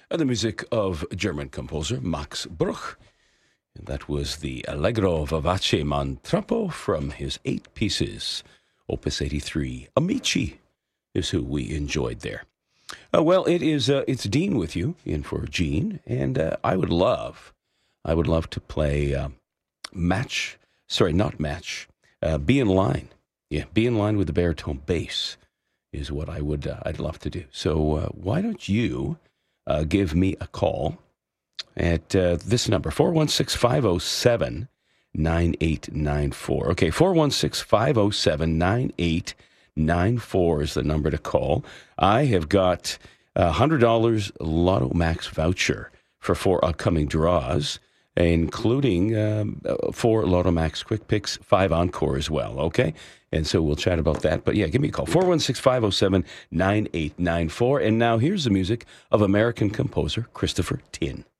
The music of German composer Max Bruch. And that was the Allegro vivace man troppo from his 8 pieces, Opus 83. Amici is who we enjoyed there. Well, it's Dean with you, in for Gene, and I would love to play Be in Line. Yeah, Be in Line with the baritone bass is what I'd love to do. So why don't you give me a call at this number, 416-507-9894. Okay, 416-507-9894 is the number to call. I have got a $100 Lotto Max voucher for 4 upcoming draws, including 4 Lotto Max Quick Picks, 5 Encore as well, okay? And so we'll chat about that. But yeah, give me a call, 416-507-9894. And now here's the music of American composer Christopher Tin.